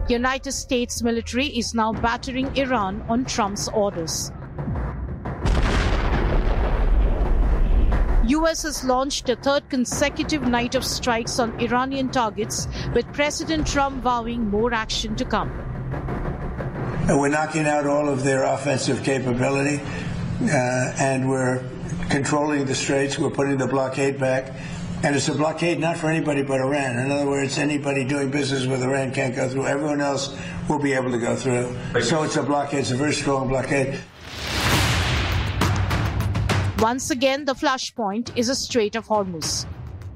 United States military is now battering Iran on Trump's orders. US has launched a third consecutive night of strikes on Iranian targets, with President Trump vowing more action to come. And we're knocking out all of their offensive capability, and we're controlling the straits. We're putting the blockade back. And it's a blockade not for anybody but Iran. In other words, anybody doing business with Iran can't go through. Everyone else will be able to go through. So it's a blockade. It's a very strong blockade. Once again, the flashpoint is the Strait of Hormuz.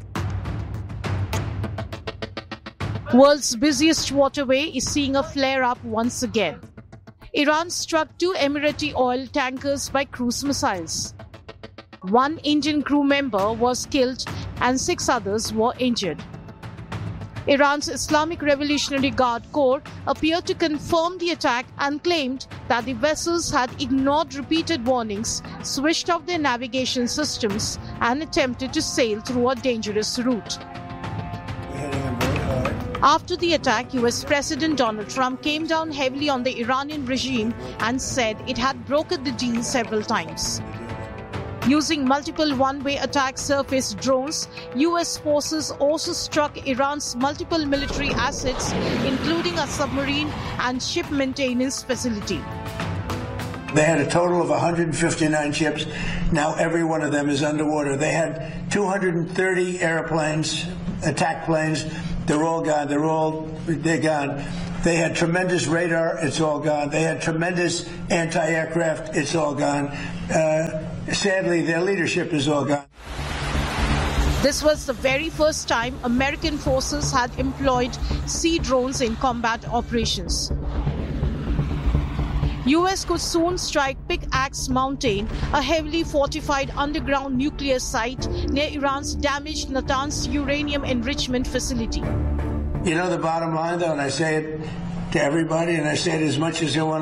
World's busiest waterway is seeing a flare-up once again. Iran struck 2 Emirati oil tankers by cruise missiles. 1 Indian crew member was killed and 6 others were injured. Iran's Islamic Revolutionary Guard Corps appeared to confirm the attack and claimed that the vessels had ignored repeated warnings, switched off their navigation systems, and attempted to sail through a dangerous route. After the attack, US President Donald Trump came down heavily on the Iranian regime and said it had brokered the deal several times. Using multiple one-way attack surface drones, US forces also struck Iran's multiple military assets, including a submarine and ship maintenance facility. They had a total of 159 ships. Now every one of them is underwater. They had 230 airplanes, attack planes. They're all gone. They're gone. They had tremendous radar. It's all gone. They had tremendous anti-aircraft. It's all gone. Sadly, their leadership is all gone. This was the very first time American forces had employed sea drones in combat operations. US could soon strike Pickaxe Mountain, a heavily fortified underground nuclear site near Iran's damaged Natanz uranium enrichment facility. You know the bottom line, though, and I say it to everybody, and I say it as much as they want.